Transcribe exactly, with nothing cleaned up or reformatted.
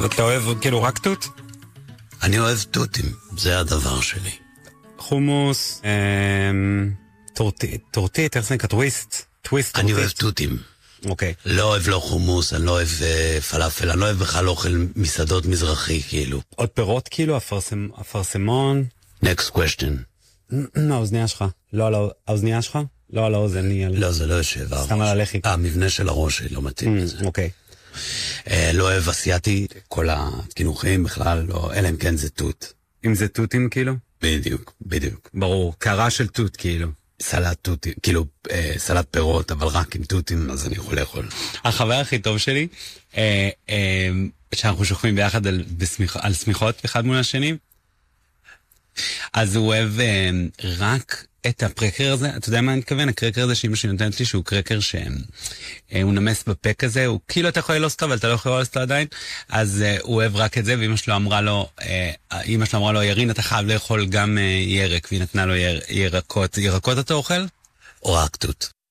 אתה אוהב כאילו רק תות? אני אוהב תותים, זה הדבר שלי. חומוס, טורטית, איך זה נקרא? טוויסט? טוויסט אני אוהב תותים. אוקיי. לא אוהב לא חומוס, אני לא אוהב פלאפל, אני לא אוהב בכלל אוכל מסעדות מזרחי, כאילו. עוד פירות כאילו, אפרסמון. Next question. האוזנייה שלך. לא על האוזנייה שלך? לא על האוזן. לא, זה לא יושב. סתם על הלחי. המבנה של הראש שלי לא מתאים לזה. אוקיי. לא אוהב אסיאתי, כל התקינוחים בכלל, לא, אלא אם כן זה תות. אם זה תותים כאילו? בדיוק, בדיוק. ברור, קערה של תות כאילו. סלט תותים, כאילו אה, סלט פירות, אבל רק עם תותים, אז אני יכול לאכול. החבר הכי טוב שלי, אה, אה, שאנחנו שוכבים ביחד על, בסמיכ, על סמיכות אחד מול השני, אז הוא אוהב אה, רק את הפרקר הזה, אתה יודע מה אני מתכוון? הקרקר הזה שאמא שלי נותנת לי, שהוא קרקר שהוא נמס בפה כזה, הוא כאילו אתה יכול ללוס אותו, אבל אתה לא יכול ללוס אותו עדיין, אז uh, הוא אוהב רק את זה, ואמא שלו אמרה לו, uh, אמא שלו אמרה לו, ירין, אתה חייב לאכול גם uh, ירק, והיא נתנה לו יר, ירקות. ירקות אתה אוכל? או רק תות.